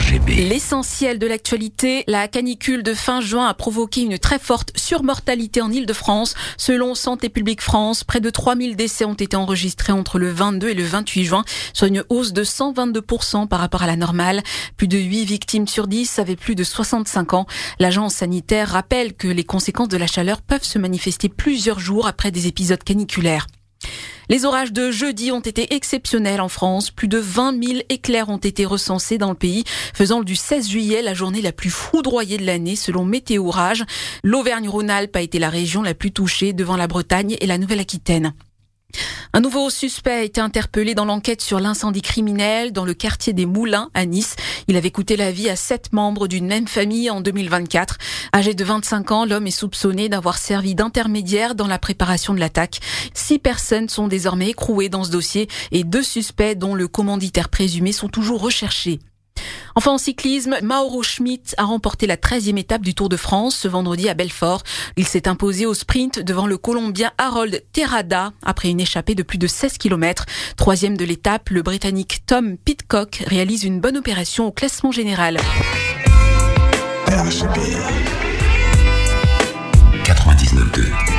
RGB. L'essentiel de l'actualité, la canicule de fin juin a provoqué une très forte surmortalité en Île-de-France. Selon Santé publique France, près de 3000 décès ont été enregistrés entre le 22 et le 28 juin, soit une hausse de 122% par rapport à la normale. Plus de 8 victimes sur 10 avaient plus de 65 ans. L'agence sanitaire rappelle que les conséquences de la chaleur peuvent se manifester plusieurs jours après des épisodes caniculaires. Les orages de jeudi ont été exceptionnels en France. Plus de 20 000 éclairs ont été recensés dans le pays, faisant du 16 juillet la journée la plus foudroyée de l'année selon Météo Orage. L'Auvergne-Rhône-Alpes a été la région la plus touchée devant la Bretagne et la Nouvelle-Aquitaine. Un nouveau suspect a été interpellé dans l'enquête sur l'incendie criminel dans le quartier des Moulins à Nice. Il avait coûté la vie à 7 membres d'une même famille en 2024. Âgé de 25 ans, l'homme est soupçonné d'avoir servi d'intermédiaire dans la préparation de l'attaque. 6 personnes sont désormais écrouées dans ce dossier et 2 suspects dont le commanditaire présumé sont toujours recherchés. Enfin en cyclisme, Mauro Schmid a remporté la 13e étape du Tour de France ce vendredi à Belfort. Il s'est imposé au sprint devant le Colombien Harold Terrada après une échappée de plus de 16 km. 3e de l'étape, le Britannique Tom Pidcock réalise une bonne opération au classement général. RGB 99.2